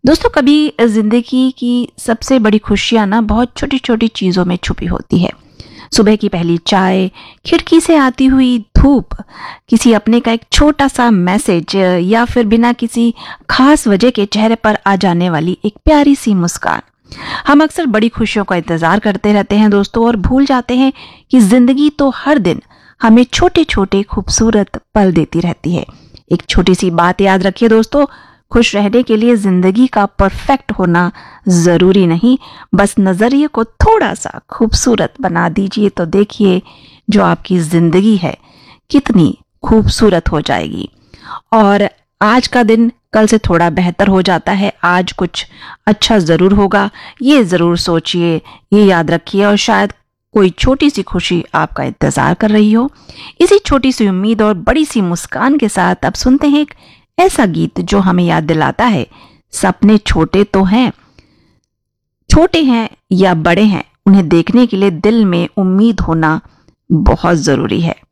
दोस्तों, कभी जिंदगी की सबसे बड़ी खुशियां ना बहुत छोटी छोटी चीजों में छुपी होती है। सुबह की पहली चाय, खिड़की से आती हुई धूप, किसी अपने का एक छोटा सा मैसेज, या फिर बिना किसी खास वजह के चेहरे पर आ जाने वाली एक प्यारी सी मुस्कान। हम अक्सर बड़ी खुशियों का इंतजार करते रहते हैं दोस्तों, और भूल जाते हैं कि जिंदगी तो हर दिन हमें छोटे छोटे खूबसूरत पल देती रहती है। एक छोटी सी बात याद रखिए दोस्तों, खुश रहने के लिए जिंदगी का परफेक्ट होना जरूरी नहीं, बस नजरिए को थोड़ा सा खूबसूरत बना दीजिए तो देखिए जो आपकी जिंदगी है कितनी खूबसूरत हो जाएगी। और आज का दिन कल से थोड़ा बेहतर हो जाता है, आज कुछ अच्छा जरूर होगा, ये जरूर सोचिए, ये याद रखिए, और शायद कोई छोटी सी खुशी आपका इंतजार कर रही हो। इसी छोटी सी उम्मीद और बड़ी सी मुस्कान के साथ अब सुनते हैं एक ऐसा गीत जो हमें याद दिलाता है, सपने छोटे तो हैं, छोटे हैं या बड़े हैं, उन्हें देखने के लिए दिल में उम्मीद होना बहुत जरूरी है।